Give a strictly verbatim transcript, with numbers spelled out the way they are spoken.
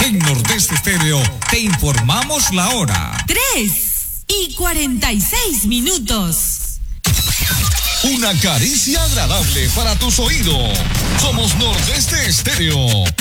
En Nordeste Estéreo te informamos la hora. Tres y cuarenta y seis minutos. Una caricia agradable para tus oídos. Somos Nordeste Estéreo.